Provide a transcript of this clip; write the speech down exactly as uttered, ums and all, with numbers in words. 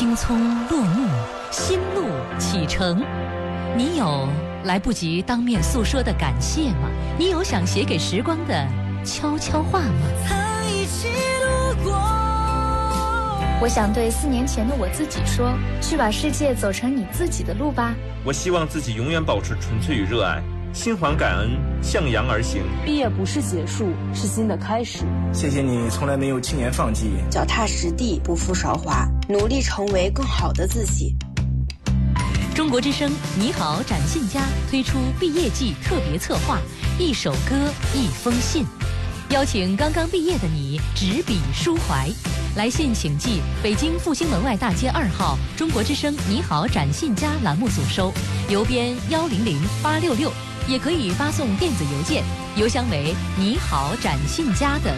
青葱落幕，新路启程。你有来不及当面诉说的感谢吗？你有想写给时光的悄悄话吗？ 曾一起路过。 我想对四年前的我自己说，去把世界走成你自己的路吧。 我希望自己永远保持纯粹与热爱，心怀感恩，向阳而行。 毕业不是结束，是新的开始。 谢谢你从来没有轻言放弃， 脚踏实地，不负韶华，努力成为更好的自己。 中国之声你好展信佳推出毕业季特别策划，一首歌一封信，邀请刚刚毕业的你执笔抒怀。来信请寄北京复兴门外大街二号中国之声你好展信佳栏目组收，邮编幺零零八六六，也可以发送电子邮件，邮箱为你好展信佳的